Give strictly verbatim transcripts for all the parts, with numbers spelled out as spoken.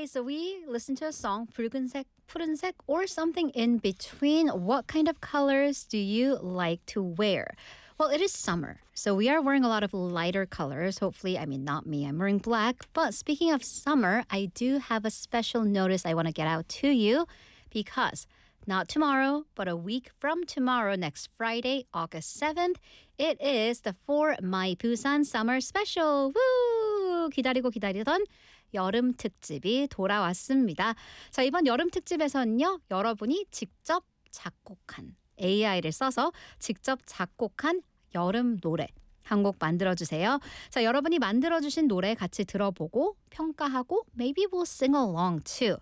right, so we listened to a song, 붉은색, 푸른색, or something in between. What kind of colors do you like to wear? Well, it is summer, so we are wearing a lot of lighter colors. Hopefully, I mean, not me, I'm wearing black. But speaking of summer, I do have a special notice I want to get out to you because not tomorrow, but a week from tomorrow, next Friday, August seventh, it is the For My Busan Summer Special. Woo! 기다리고 기다리던 여름 특집이 돌아왔습니다. 자, 이번 여름 특집에서는요, 여러분이 직접 작곡한 에이아이를 써서 직접 작곡한 여름 노래 한 곡 만들어주세요. 자, 여러분이 만들어주신 노래 같이 들어보고 평가하고 maybe we'll sing along too.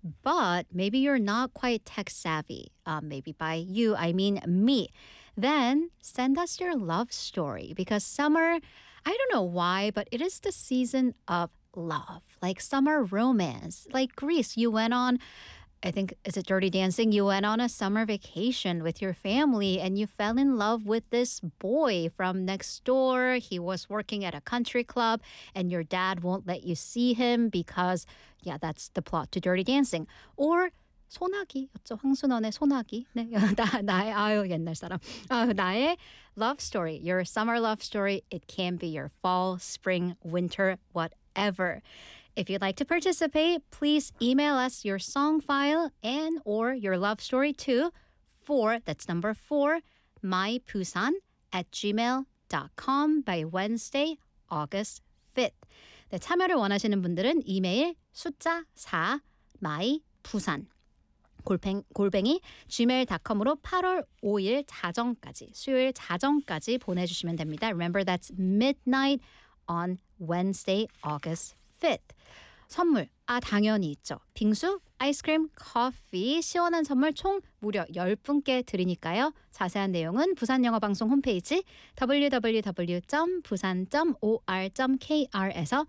But maybe you're not quite tech savvy. Uh, maybe by you, I mean me. Then send us your love story because summer, I don't know why, but it is the season of love, like summer romance. Like Greece, you went on, I think, is it Dirty Dancing? You went on a summer vacation with your family and you fell in love with this boy from next door. He was working at a country club and your dad won't let you see him because, yeah, that's the plot to Dirty Dancing. Or 소나기였죠. 황순원의 소나기. 네, 나, 나의, 아유, 옛날 사람. 아, 나의 love story, your summer love story. It can be your fall, spring, winter, whatever. If you'd like to participate, please email us your song file and or your love story to four, that's number four, mybusan at gmail dot com by Wednesday, August fifth. 네, 참여를 원하시는 분들은 이메일 숫자 사, mybusan 골뱅, 골뱅이 gmail dot com으로 팔월 오일 자정까지, 수요일 자정까지 보내주시면 됩니다. Remember, that's midnight on Wednesday, August fifth. 선물, 아 당연히 있죠. 빙수, 아이스크림, 커피, 시원한 선물 총 무려 열 분께 드리니까요. 자세한 내용은 부산영어방송 홈페이지 더블유 더블유 더블유 점 부산 점 오알 점 케이알에서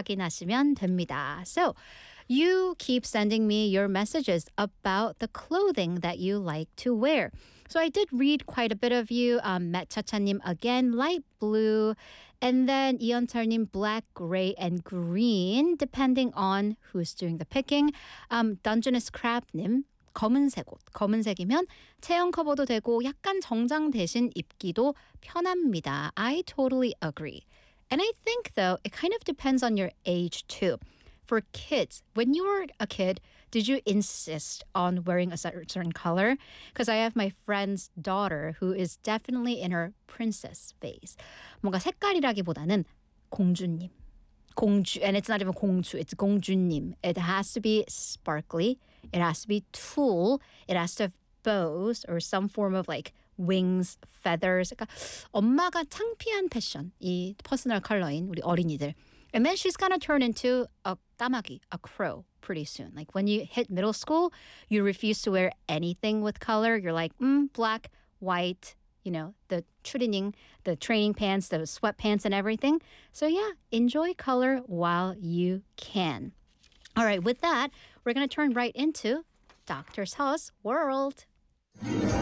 확인하시면 됩니다. So, you keep sending me your messages about the clothing that you like to wear. So I did read quite a bit of you. Um, Matt Chacha님 again, light blue. And then 이연철님, black, gray, and green, depending on who's doing the picking. Um, Dungeness Crab님, 검은색 옷. 검은색이면 체형 커버도 되고 약간 정장 대신 입기도 편합니다. I totally agree. And I think, though, it kind of depends on your age, too. For kids, when you were a kid, did you insist on wearing a certain color? Because I have my friend's daughter who is definitely in her princess phase. 뭔가 색깔이라기보다는 공주님. 공주, and it's not even 공주, it's 공주님. It has to be sparkly. It has to be tulle. It has to have bows or some form of like wings, feathers. 그러니까 엄마가 창피한 패션, 이 퍼스널 컬러인 우리 어린이들. And then she's gonna turn into a 까마귀, a crow, pretty soon. Like when you hit middle school, you refuse to wear anything with color. You're like, mm, black, white, you know, the training, the training pants, the sweatpants and everything. So yeah, enjoy color while you can. All right, with that, we're gonna turn right into Doctor Seu's world.